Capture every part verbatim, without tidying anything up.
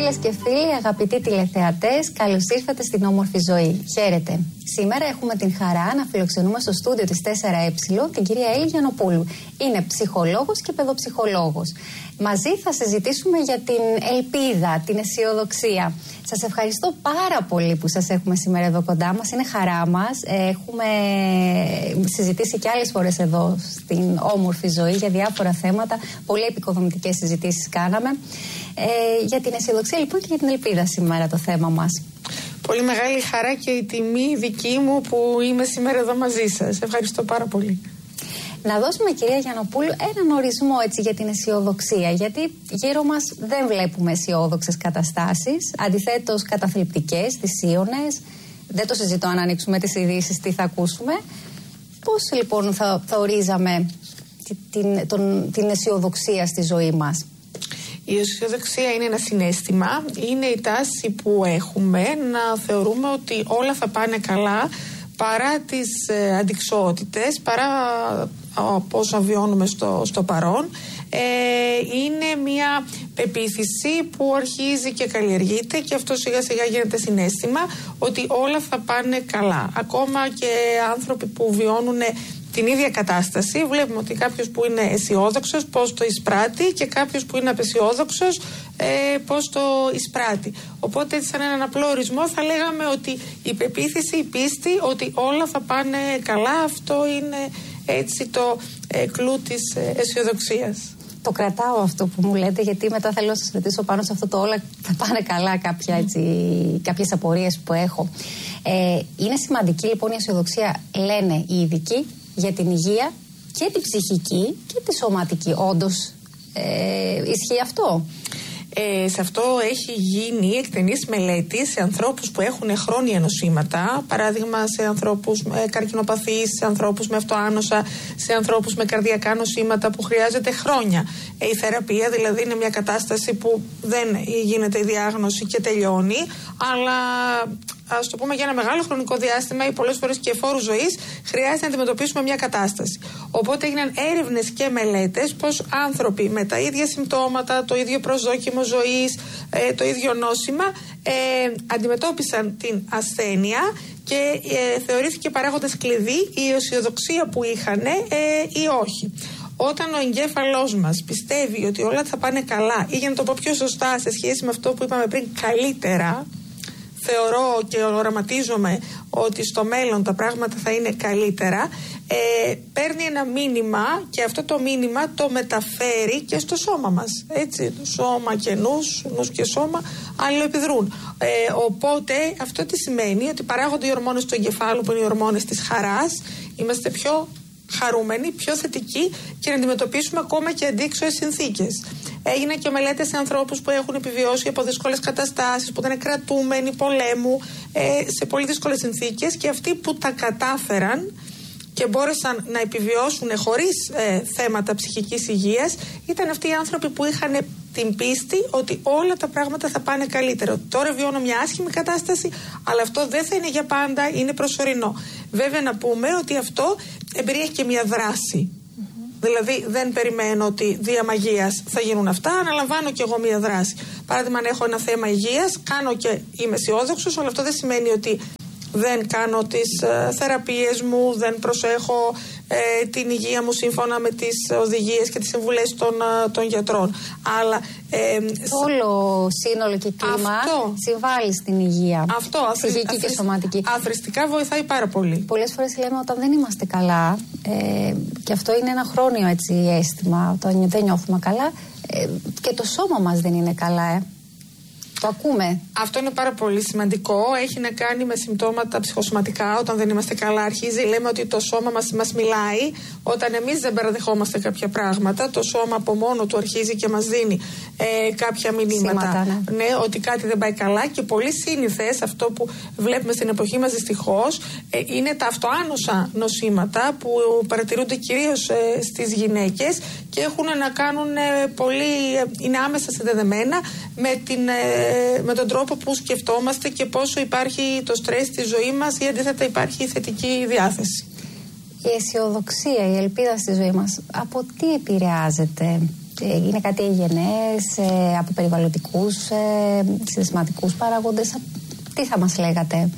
Φίλες και φίλοι, αγαπητοί τηλεθεατές, καλώς ήρθατε στην Όμορφη Ζωή. Χαίρετε. Σήμερα έχουμε την χαρά να φιλοξενούμε στο στούντιο της τέσσερα ε την κυρία Έλλη Γιαννοπούλου. Είναι ψυχολόγος και παιδοψυχολόγος. Μαζί θα συζητήσουμε για την ελπίδα, την αισιοδοξία. Σας ευχαριστώ πάρα πολύ που σας έχουμε σήμερα εδώ κοντά μας. Είναι χαρά μας. Έχουμε συζητήσει και άλλες φορές εδώ στην Όμορφη Ζωή για διάφορα θέματα. Πολύ επικοδομητικές συζητήσεις κάναμε. Ε, για την αισιοδοξία λοιπόν και για την ελπίδα σήμερα το θέμα μας. Πολύ μεγάλη χαρά και η τιμή δική μου που είμαι σήμερα εδώ μαζί σας. Ευχαριστώ πάρα πολύ. Να δώσουμε, κυρία Γιαννοπούλου, έναν ορισμό έτσι για την αισιοδοξία, γιατί γύρω μας δεν βλέπουμε αισιόδοξες καταστάσεις, αντιθέτως καταθλιπτικές, θυσίωνες. Δεν το συζητώ αν ανοίξουμε τις ειδήσεις τι θα ακούσουμε. Πώς λοιπόν θα, θα ορίζαμε την, τον, την αισιοδοξία στη ζωή μας? Η αισιοδοξία είναι ένα συναίσθημα, είναι η τάση που έχουμε να θεωρούμε ότι όλα θα πάνε καλά παρά τις ε, αντιξοότητες, παρά από όσα βιώνουμε στο, στο παρόν. Ε, είναι μια πεποίθηση που αρχίζει και καλλιεργείται και αυτό σιγά σιγά γίνεται συναίσθημα ότι όλα θα πάνε καλά. Ακόμα και άνθρωποι που βιώνουν την ίδια κατάσταση, βλέπουμε ότι κάποιος που είναι αισιόδοξος πώς το εισπράττει και κάποιος που είναι απαισιόδοξος ε, πώς το εισπράττει. Οπότε σαν έναν απλό ορισμό θα λέγαμε ότι η πεποίθηση, η πίστη ότι όλα θα πάνε καλά, αυτό είναι έτσι το ε, κλου της ε, αισιοδοξίας. Το κρατάω αυτό που μου λέτε, γιατί μετά θέλω να σας ρωτήσω πάνω σε αυτό το όλα θα πάνε καλά, κάποια, έτσι, κάποιες απορίες που έχω. Ε, είναι σημαντική λοιπόν η αισιοδοξία, λένε οι ειδικοί, για την υγεία και την ψυχική και τη σωματική. Όντως ε, ισχύει αυτό? Ε, σε αυτό έχει γίνει εκτενής μελέτη σε ανθρώπους που έχουν χρόνια νοσήματα, παράδειγμα σε ανθρώπους με καρκινοπαθείς, σε ανθρώπους με αυτοάνοσα, σε ανθρώπους με καρδιακά νοσήματα που χρειάζεται χρόνια. Ε, η θεραπεία δηλαδή είναι μια κατάσταση που δεν γίνεται η διάγνωση και τελειώνει, αλλά ας το πούμε για ένα μεγάλο χρονικό διάστημα ή πολλές φορές και εφόρου ζωής χρειάζεται να αντιμετωπίσουμε μια κατάσταση. Οπότε έγιναν έρευνες και μελέτες πως άνθρωποι με τα ίδια συμπτώματα, το ίδιο προσδόκιμο ζωής, ε, το ίδιο νόσημα ε, αντιμετώπισαν την ασθένεια και ε, θεωρήθηκε παράγοντας κλειδί η αισιοδοξία που είχαν ε, ή όχι. Όταν ο εγκέφαλός μας πιστεύει ότι όλα θα πάνε καλά ή για να το πω πιο σωστά σε σχέση με αυτό που είπαμε πριν, καλύτερα, θεωρώ και οραματίζομαι ότι στο μέλλον τα πράγματα θα είναι καλύτερα, ε, παίρνει ένα μήνυμα και αυτό το μήνυμα το μεταφέρει και στο σώμα μας. Έτσι, σώμα και νους, νους και σώμα αλληλοεπιδρούν. Ε, οπότε αυτό τι σημαίνει? Ότι παράγονται οι ορμόνες του εγκεφάλου που είναι οι ορμόνες της χαράς, είμαστε πιο χαρούμενοι, πιο θετικοί και να αντιμετωπίσουμε ακόμα και αντίξωες συνθήκες. Έγιναν και μελέτες σε ανθρώπους που έχουν επιβιώσει από δύσκολες καταστάσεις, που ήταν κρατούμενοι πολέμου, ε, σε πολύ δύσκολες συνθήκες, και αυτοί που τα κατάφεραν και μπόρεσαν να επιβιώσουν χωρίς ε, θέματα ψυχικής υγείας ήταν αυτοί οι άνθρωποι που είχαν την πίστη ότι όλα τα πράγματα θα πάνε καλύτερα. Τώρα βιώνω μια άσχημη κατάσταση, αλλά αυτό δεν θα είναι για πάντα, είναι προσωρινό. Βέβαια να πούμε ότι αυτό εμπεριέχει και μια δράση. Mm-hmm. Δηλαδή δεν περιμένω ότι δια μαγείας θα γίνουν αυτά, αναλαμβάνω και εγώ μια δράση. Παράδειγμα, αν έχω ένα θέμα υγείας, κάνω και είμαι αισιόδοξος, αλλά αυτό δεν σημαίνει ότι δεν κάνω τις ε, θεραπείες μου, δεν προσέχω ε, την υγεία μου σύμφωνα με τις οδηγίες και τις συμβουλές των, ε, των γιατρών. Αλλά ε, όλο σύνολο και κλίμα αυτό, συμβάλλει στην υγεία, αυτό, ψυχική αθρη, και σωματική. Αθρηστικά βοηθάει πάρα πολύ. Πολλές φορές λέμε όταν δεν είμαστε καλά, ε, και αυτό είναι ένα χρόνιο έτσι αίσθημα, όταν δεν νιώθουμε καλά, ε, και το σώμα μας δεν είναι καλά, ε. Το ακούμε. Αυτό είναι πάρα πολύ σημαντικό. Έχει να κάνει με συμπτώματα ψυχοσωματικά. Όταν δεν είμαστε καλά, αρχίζει, λέμε ότι το σώμα μας, μας μιλάει. Όταν εμείς δεν παραδεχόμαστε κάποια πράγματα, το σώμα από μόνο του αρχίζει και μας δίνει ε, κάποια μηνύματα. Σήματα, ναι. Ναι, ότι κάτι δεν πάει καλά. Και πολύ σύνηθες, αυτό που βλέπουμε στην εποχή μας δυστυχώς, ε, είναι τα αυτοάνοσα νοσήματα που παρατηρούνται κυρίως ε, στις γυναίκες και έχουν να κάνουν ε, πολύ, ε, είναι άμεσα συνδεδεμένα με την. Ε, με τον τρόπο που σκεφτόμαστε και πόσο υπάρχει το στρες στη ζωή μας ή αντίθετα υπάρχει η θετική διάθεση. Η αισιοδοξία, η ελπίδα στη ζωή μας, από τι επηρεάζεται? Είναι κάτι εγγενές, από περιβαλλοντικούς, συναισθηματικούς παράγοντες? Τι θα μας λέγατε?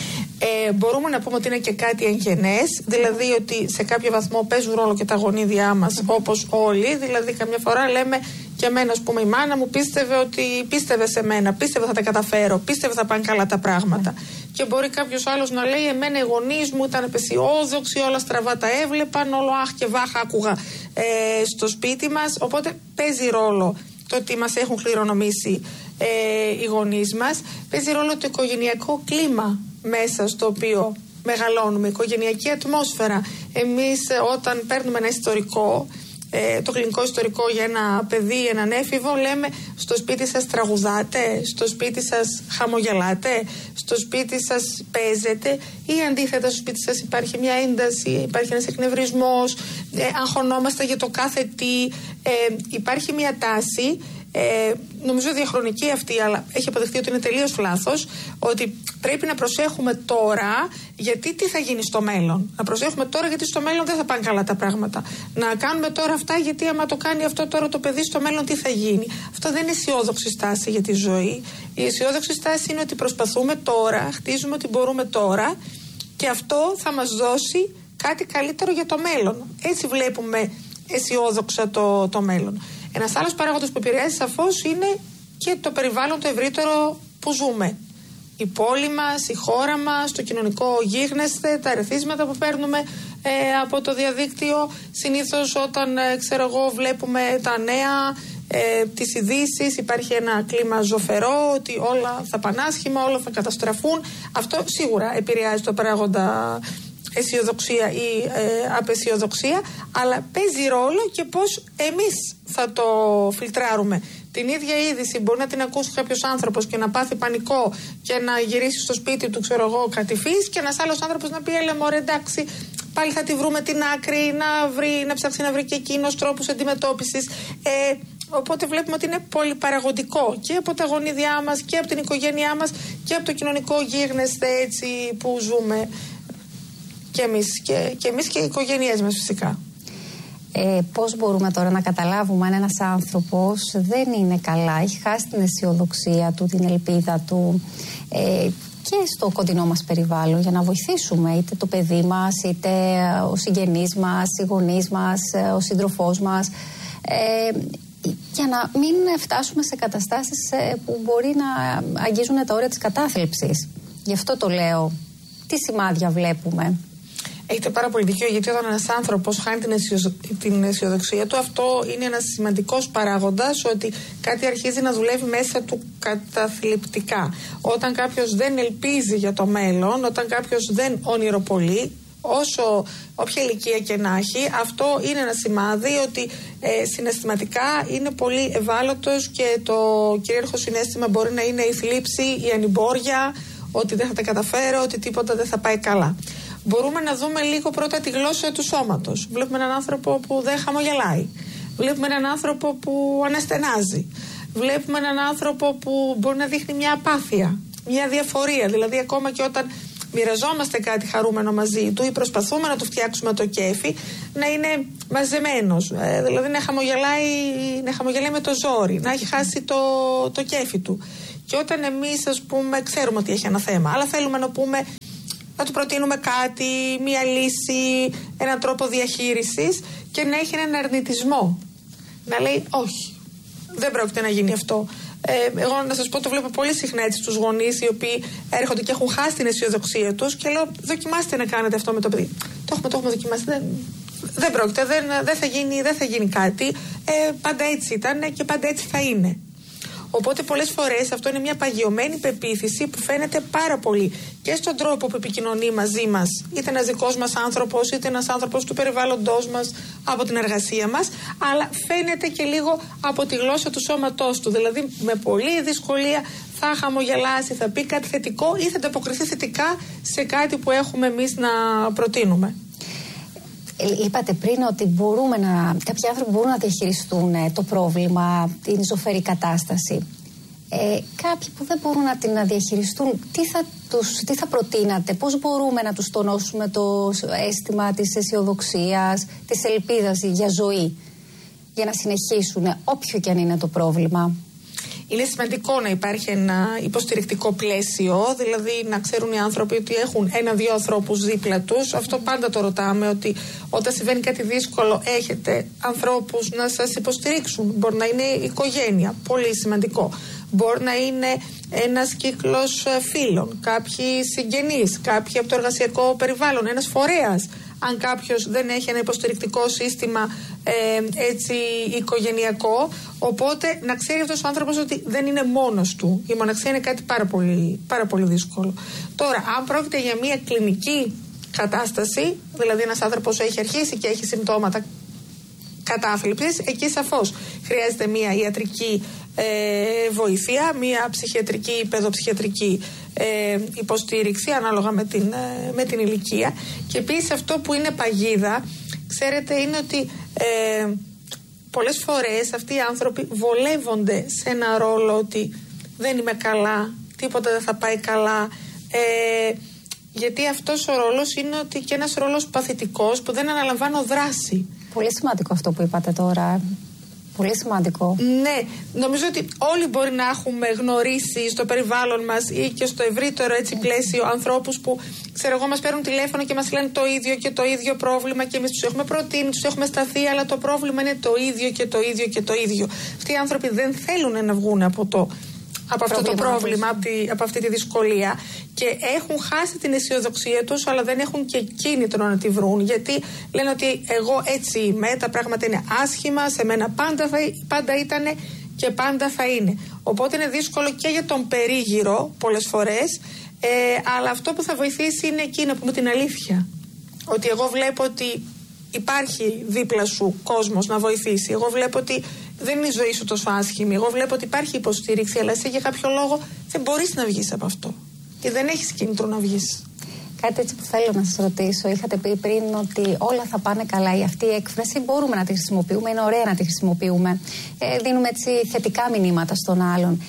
Ε, μπορούμε να πούμε ότι είναι και κάτι εγγενές, δηλαδή ότι σε κάποιο βαθμό παίζουν ρόλο και τα γονίδια μας, όπως όλοι. Δηλαδή, καμιά φορά λέμε και εμένα, ας πούμε, η μάνα μου πίστευε ότι πίστευε σε μένα, πίστευε θα τα καταφέρω, πίστευε θα πάνε καλά τα πράγματα. Mm. Και μπορεί κάποιος άλλος να λέει: εμένα οι γονείς μου ήταν απεσιόδοξοι, όλα στραβά τα έβλεπαν, όλο αχ και βάχ άκουγα ε, στο σπίτι μας. Οπότε παίζει ρόλο το ότι μας έχουν κληρονομήσει ε, οι γονείς μας. Παίζει ρόλο το οικογενειακό κλίμα μέσα στο οποίο μεγαλώνουμε, η οικογενειακή ατμόσφαιρα. Εμείς όταν παίρνουμε ένα ιστορικό, ε, το κλινικό ιστορικό για ένα παιδί, έναν έφηβο, λέμε: στο σπίτι σας τραγουδάτε, στο σπίτι σας χαμογελάτε, στο σπίτι σας παίζετε, ή αντίθετα στο σπίτι σας υπάρχει μια ένταση, υπάρχει ένας εκνευρισμός, ε, αγχωνόμαστε για το κάθε τι, ε, υπάρχει μια τάση. Ε, νομίζω διαχρονική αυτή, αλλά έχει αποδειχθεί ότι είναι τελείως λάθος, ότι πρέπει να προσέχουμε τώρα γιατί τι θα γίνει στο μέλλον. Να προσέχουμε τώρα γιατί στο μέλλον δεν θα πάνε καλά τα πράγματα. Να κάνουμε τώρα αυτά γιατί άμα το κάνει αυτό τώρα το παιδί στο μέλλον τι θα γίνει. Αυτό δεν είναι αισιόδοξη στάση για τη ζωή. Η αισιόδοξη στάση είναι ότι προσπαθούμε τώρα, χτίζουμε ότι μπορούμε τώρα και αυτό θα μας δώσει κάτι καλύτερο για το μέλλον. Έτσι βλέπουμε αισιόδοξα το, το μέλλον. Ένας άλλος παράγοντας που επηρεάζει σαφώς είναι και το περιβάλλον το ευρύτερο που ζούμε. Η πόλη μας, η χώρα μας, το κοινωνικό γίγνεσθε, τα ερεθίσματα που παίρνουμε ε, από το διαδίκτυο. Συνήθως όταν ε, ξέρω εγώ, βλέπουμε τα νέα, ε, τις ειδήσεις, υπάρχει ένα κλίμα ζωφερό, ότι όλα θα πάνε άσχημα, όλα θα καταστραφούν. Αυτό σίγουρα επηρεάζει το παράγοντα αισιοδοξία ή ε, απεσιοδοξία, αλλά παίζει ρόλο και πώς εμείς θα το φιλτράρουμε. Την ίδια είδηση μπορεί να την ακούσει κάποιος άνθρωπος και να πάθει πανικό και να γυρίσει στο σπίτι του, ξέρω εγώ, κατηφής, και ένας άλλος άνθρωπος να πει: έλε μωρέ, εντάξει, πάλι θα τη βρούμε την άκρη, να, βρει, να ψάξει να βρει και εκείνος τρόπους αντιμετώπισης. Ε, οπότε βλέπουμε ότι είναι πολυπαραγωγικό και από τα γονίδια μας και από την οικογένειά μας και από το κοινωνικό γίγνεσθε έτσι που ζούμε. Και εμείς και, και, εμείς και οι οικογένειές μας φυσικά. Ε, πώς μπορούμε τώρα να καταλάβουμε αν ένας άνθρωπος δεν είναι καλά, έχει χάσει την αισιοδοξία του, την ελπίδα του ε, και στο κοντινό μας περιβάλλον, για να βοηθήσουμε είτε το παιδί μας, είτε ο συγγενής μας, οι γονείς μας, ο σύντροφός μας, ε, για να μην φτάσουμε σε καταστάσεις που μπορεί να αγγίζουν τα όρια της κατάθλιψης. Γι' αυτό το λέω. Τι σημάδια βλέπουμε? Έχετε πάρα πολύ δίκιο, γιατί όταν ένας άνθρωπος χάνει την, αισιο... την αισιοδοξία του, αυτό είναι ένας σημαντικός παράγοντας, ότι κάτι αρχίζει να δουλεύει μέσα του καταθλιπτικά. Όταν κάποιος δεν ελπίζει για το μέλλον, όταν κάποιος δεν ονειροπολεί, όσο όποια ηλικία και να έχει, αυτό είναι ένα σημάδι ότι ε, συναισθηματικά είναι πολύ ευάλωτος και το κυρίαρχο συναίσθημα μπορεί να είναι η θλίψη, η ανημπόρια, ότι δεν θα τα καταφέρω, ότι τίποτα δεν θα πάει καλά. Μπορούμε να δούμε λίγο πρώτα τη γλώσσα του σώματος. Βλέπουμε έναν άνθρωπο που δεν χαμογελάει. Βλέπουμε έναν άνθρωπο που αναστενάζει. Βλέπουμε έναν άνθρωπο που μπορεί να δείχνει μια απάθεια, μια διαφορία. Δηλαδή, ακόμα και όταν μοιραζόμαστε κάτι χαρούμενο μαζί του ή προσπαθούμε να του φτιάξουμε το κέφι, να είναι μαζεμένος. Ε, δηλαδή, να χαμογελάει, να χαμογελάει με το ζόρι, να έχει χάσει το, το κέφι του. Και όταν εμείς, ας πούμε, ξέρουμε ότι έχει ένα θέμα, αλλά θέλουμε να πούμε, να του προτείνουμε κάτι, μία λύση, έναν τρόπο διαχείρισης, και να έχει έναν αρνητισμό. Να λέει όχι, δεν πρόκειται να γίνει αυτό. Ε, εγώ να σας πω, το βλέπω πολύ συχνά έτσι στους γονείς οι οποίοι έρχονται και έχουν χάσει την αισιοδοξία τους και λέω: δοκιμάστε να κάνετε αυτό με το παιδί. Το έχουμε, το έχουμε δοκιμάσει. Δεν, δεν πρόκειται, δεν, δεν, θα γίνει, δεν θα γίνει κάτι. Ε, πάντα έτσι ήταν και πάντα έτσι θα είναι. Οπότε πολλές φορές αυτό είναι μια παγιωμένη πεποίθηση που φαίνεται πάρα πολύ και στον τρόπο που επικοινωνεί μαζί μας, είτε ένας δικός μας άνθρωπος, είτε ένας άνθρωπος του περιβάλλοντός μας, από την εργασία μας, αλλά φαίνεται και λίγο από τη γλώσσα του σώματός του. Δηλαδή με πολλή δυσκολία θα χαμογελάσει, θα πει κάτι θετικό ή θα ανταποκριθεί θετικά σε κάτι που έχουμε εμείς να προτείνουμε. Είπατε πριν ότι μπορούμε να, κάποιοι άνθρωποι μπορούν να διαχειριστούν το πρόβλημα, την ζωφερή κατάσταση. Ε, κάποιοι που δεν μπορούν να την διαχειριστούν, τι θα, τους, τι θα προτείνατε, πώς μπορούμε να τους τονώσουμε το αίσθημα της αισιοδοξίας, της ελπίδας για ζωή? για να συνεχίσουν όποιο και αν είναι το πρόβλημα? Είναι σημαντικό να υπάρχει ένα υποστηρικτικό πλαίσιο, δηλαδή να ξέρουν οι άνθρωποι ότι έχουν ένα-δύο ανθρώπους δίπλα τους. Αυτό πάντα το ρωτάμε, ότι όταν συμβαίνει κάτι δύσκολο έχετε ανθρώπους να σας υποστηρίξουν. Μπορεί να είναι η οικογένεια, πολύ σημαντικό. Μπορεί να είναι ένας κύκλος φίλων, κάποιοι συγγενείς, κάποιοι από το εργασιακό περιβάλλον, ένας φορέας. Αν κάποιος δεν έχει ένα υποστηρικτικό σύστημα ε, έτσι οικογενειακό, οπότε να ξέρει αυτός ο άνθρωπος ότι δεν είναι μόνος του. Η μοναξία είναι κάτι πάρα πολύ, πάρα πολύ δύσκολο. Τώρα, αν πρόκειται για μια κλινική κατάσταση, δηλαδή ένας άνθρωπος έχει αρχίσει και έχει συμπτώματα κατάθλιψης, εκεί σαφώς χρειάζεται μια ιατρική ε, βοήθεια, μια ψυχιατρική ή παιδοψυχιατρική ε, υποστήριξη ανάλογα με την, ε, με την ηλικία. Και επίσης αυτό που είναι παγίδα, ξέρετε, είναι ότι ε, πολλές φορές αυτοί οι άνθρωποι βολεύονται σε ένα ρόλο ότι δεν είμαι καλά, τίποτα δεν θα πάει καλά, ε, γιατί αυτός ο ρόλος είναι ότι και ένας ρόλος παθητικός που δεν αναλαμβάνω δράση. Πολύ σημαντικό αυτό που είπατε τώρα. Πολύ σημαντικό. Ναι, νομίζω ότι όλοι μπορεί να έχουμε γνωρίσει στο περιβάλλον μας ή και στο ευρύτερο έτσι πλαίσιο ανθρώπους που, ξέρω εγώ, μας παίρνουν τηλέφωνο και μας λένε το ίδιο και το ίδιο πρόβλημα και εμείς τους έχουμε προτείνει, τους έχουμε σταθεί, αλλά το πρόβλημα είναι το ίδιο και το ίδιο και το ίδιο. Αυτοί οι άνθρωποι δεν θέλουν να βγουν από το από αυτό το πρόβλημα, από, τη, από αυτή τη δυσκολία, και έχουν χάσει την αισιοδοξία τους, αλλά δεν έχουν και κίνητρο να τη βρουν, γιατί λένε ότι εγώ έτσι είμαι, τα πράγματα είναι άσχημα, σε μένα πάντα, θα, πάντα ήτανε και πάντα θα είναι. Οπότε είναι δύσκολο και για τον περίγυρο πολλές φορές, ε, αλλά αυτό που θα βοηθήσει είναι εκεί να πούμε την αλήθεια. Ότι εγώ βλέπω ότι υπάρχει δίπλα σου κόσμος να βοηθήσει. Εγώ βλέπω ότι δεν είναι η ζωή σου τόσο άσχημη. Εγώ βλέπω ότι υπάρχει υποστήριξη, αλλά εσύ για κάποιο λόγο δεν μπορείς να βγεις από αυτό. Και δεν έχεις κίνητρο να βγεις. Κάτι έτσι που θέλω να σας ρωτήσω. Είχατε πει πριν ότι όλα θα πάνε καλά. Η αυτή η έκφραση μπορούμε να τη χρησιμοποιούμε, είναι ωραία να τη χρησιμοποιούμε. Ε, δίνουμε έτσι θετικά μηνύματα στον άλλον.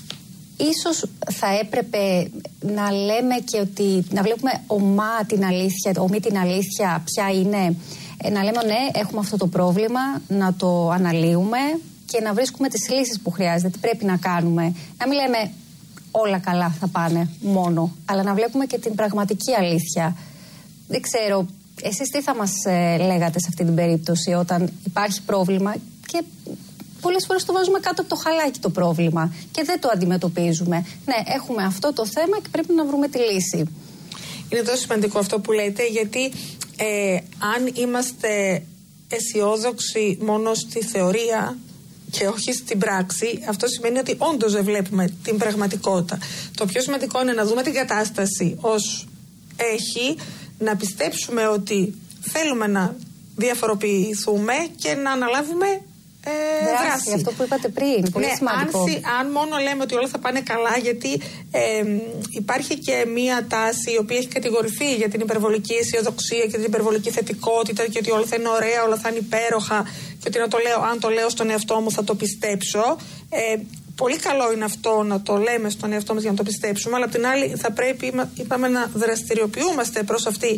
Ίσως θα έπρεπε να λέμε και ότι, να βλέπουμε ομά την αλήθεια, ομή την αλήθεια ποια είναι. Να λέμε ναι, έχουμε αυτό το πρόβλημα, να το αναλύουμε και να βρίσκουμε τις λύσεις που χρειάζεται, τι πρέπει να κάνουμε. Να μην λέμε όλα καλά θα πάνε μόνο, αλλά να βλέπουμε και την πραγματική αλήθεια. Δεν ξέρω, εσείς τι θα μας ε, λέγατε σε αυτή την περίπτωση όταν υπάρχει πρόβλημα και πολλές φορές το βάζουμε κάτω από το χαλάκι το πρόβλημα και δεν το αντιμετωπίζουμε. Ναι, έχουμε αυτό το θέμα και πρέπει να βρούμε τη λύση. Είναι τόσο σημαντικό αυτό που λέτε, γιατί ε, αν είμαστε αισιόδοξοι μόνο στη θεωρία και όχι στην πράξη, αυτό σημαίνει ότι όντως δεν βλέπουμε την πραγματικότητα. Το πιο σημαντικό είναι να δούμε την κατάσταση ως έχει, να πιστέψουμε ότι θέλουμε να διαφοροποιηθούμε και να αναλάβουμε Ε, δράση, δράση. Αυτό που είπατε πριν, πολύ ναι, σημαντικό. Αν, αν μόνο λέμε ότι όλα θα πάνε καλά, γιατί ε, υπάρχει και μία τάση η οποία έχει κατηγορηθεί για την υπερβολική αισιοδοξία και την υπερβολική θετικότητα και ότι όλα θα είναι ωραία, όλα θα είναι υπέροχα και ότι να το λέω, αν το λέω στον εαυτό μου θα το πιστέψω. Ε, πολύ καλό είναι αυτό να το λέμε στον εαυτό μας για να το πιστέψουμε, αλλά απ' την άλλη θα πρέπει, είπαμε, να δραστηριοποιούμαστε προς αυτή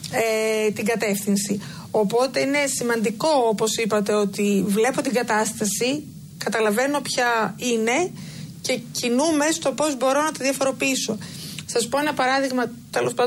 ε, την κατεύθυνση. Οπότε είναι σημαντικό, όπως είπατε, ότι βλέπω την κατάσταση, καταλαβαίνω ποια είναι και κινούμε στο πώς μπορώ να τη διαφοροποιήσω. Σας πω ένα παράδειγμα, τέλος πάντων,